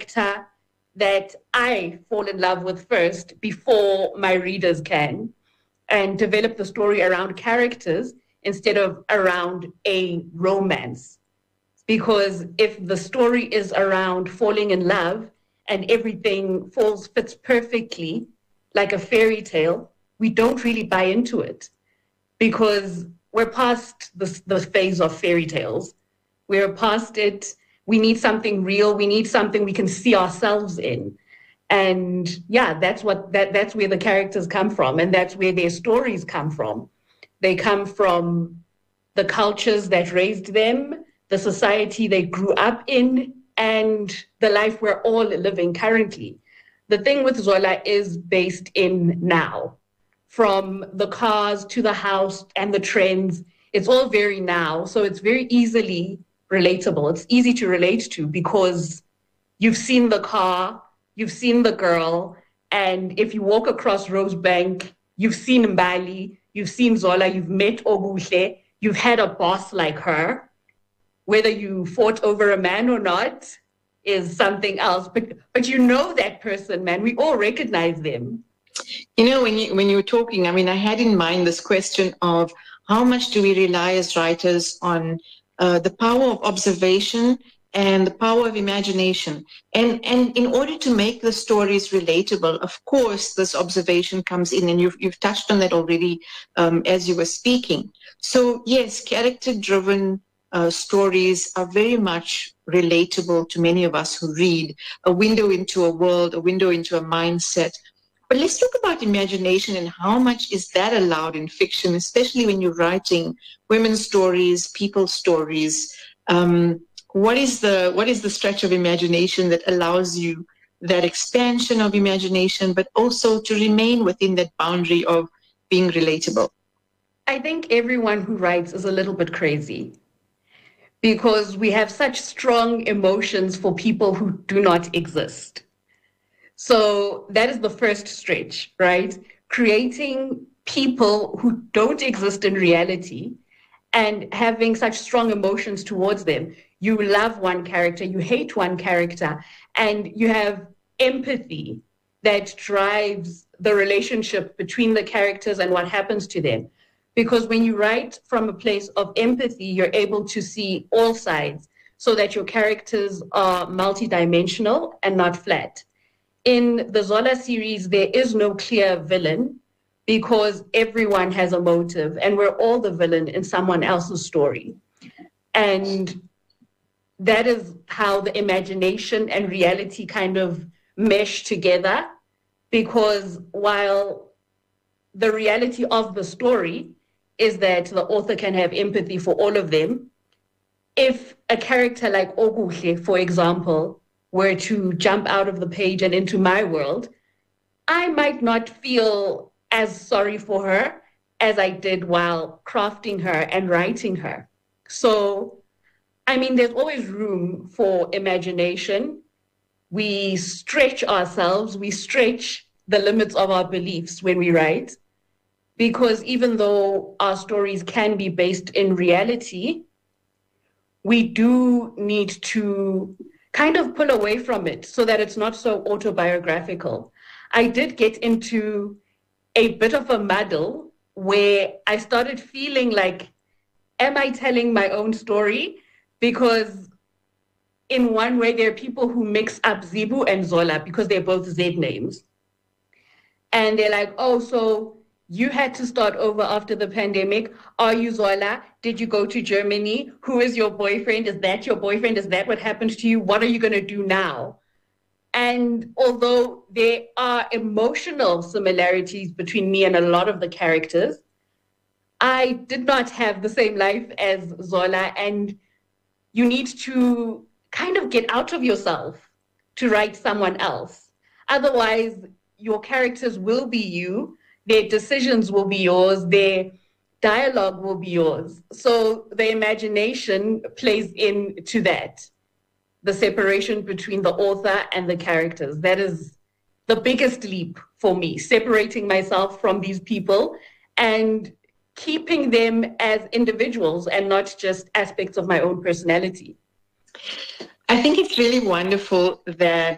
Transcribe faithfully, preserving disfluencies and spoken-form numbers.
character that I fall in love with first before my readers can, and develop the story around characters instead of around a romance. Because if the story is around falling in love and everything falls, fits perfectly like a fairy tale, we don't really buy into it, because we're past the, the phase of fairy tales. We're past it. We need something real. We need something we can see ourselves in. And yeah, that's what that that's where the characters come from, and that's where their stories come from. They come from the cultures that raised them, the society they grew up in, and the life we're all living currently. The thing with Zola is based in now. From the cars to the house and the trends, it's all very now. So it's very easily relatable. It's easy to relate to because you've seen the car, you've seen the girl, and if you walk across Rosebank, you've seen Mbali, you've seen Zola, you've met Obuhle, you've had a boss like her. Whether you fought over a man or not is something else, but but you know that person, man. We all recognize them. You know, when you when you were talking, I mean, I had in mind this question of how much do we rely as writers on uh, the power of observation and the power of imagination. And and in order to make the stories relatable, of course, this observation comes in, and you've, you've touched on that already um, as you were speaking. So yes, character-driven uh, stories are very much relatable to many of us who read, a window into a world, a window into a mindset. But let's talk about imagination and how much is that allowed in fiction, especially when you're writing women's stories, people's stories. Um, what is the what is the stretch of imagination that allows you that expansion of imagination, but also to remain within that boundary of being relatable? I think everyone who writes is a little bit crazy, because we have such strong emotions for people who do not exist. So that is the first stretch, right? Creating people who don't exist in reality and having such strong emotions towards them. You love one character, you hate one character, and you have empathy that drives the relationship between the characters and what happens to them. Because when you write from a place of empathy, you're able to see all sides so that your characters are multidimensional and not flat. In the Zola series, there is no clear villain because everyone has a motive and we're all the villain in someone else's story. And that is how the imagination and reality kind of mesh together, because while the reality of the story is that the author can have empathy for all of them, if a character like Obuhle, for example, were to jump out of the page and into my world, I might not feel as sorry for her as I did while crafting her and writing her. So, I mean, there's always room for imagination. We stretch ourselves, we stretch the limits of our beliefs when we write, because even though our stories can be based in reality, we do need to kind of pull away from it so that it's not so autobiographical. I did get into a bit of a muddle where I started feeling like, am I telling my own story? Because in one way, there are people who mix up Zebu and Zola because they're both Z names. And they're like, oh, so you had to start over after the pandemic. Are you Zola? Did you go to Germany? Who is your boyfriend? Is that your boyfriend? Is that what happened to you? What are you going to do now? And although there are emotional similarities between me and a lot of the characters, I did not have the same life as Zola, and you need to kind of get out of yourself to write someone else. Otherwise, your characters will be you, their decisions will be yours, their dialogue will be yours. So the imagination plays into that, the separation between the author and the characters. That is the biggest leap for me, separating myself from these people and keeping them as individuals and not just aspects of my own personality. I think it's really wonderful that